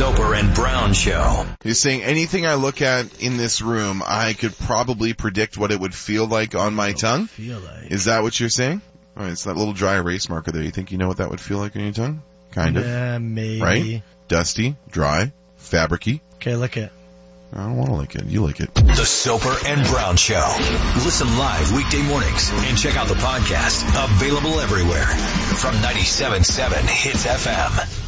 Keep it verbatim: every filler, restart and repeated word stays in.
Soper and Brown Show. He's saying anything I look at in this room, I could probably predict what it would feel like on my tongue. Feel like. Is that what you're saying? All right, it's that little dry erase marker there. You think you know what that would feel like on your tongue? Kind of. Yeah, maybe. Right? Dusty, dry, fabricy. Okay, lick it. I don't want to lick it. You lick it. The Soper and Brown Show. Listen live weekday mornings and check out the podcast. Available everywhere from ninety-seven point seven Hits F M.